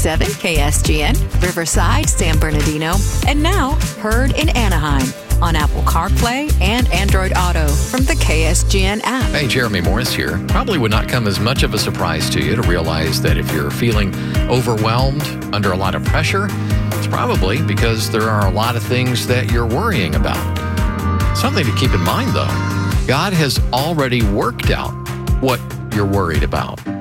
98.7 KSGN, Riverside, San Bernardino, and now heard in Anaheim on Apple CarPlay and Android Auto from the KSGN app. Hey, Jeremy Morris here. Probably would not come as much of a surprise to you to realize that if you're feeling overwhelmed, under a lot of pressure, it's probably because there are a lot of things that you're worrying about. Something to keep in mind, though, God has already worked out what you're worried about.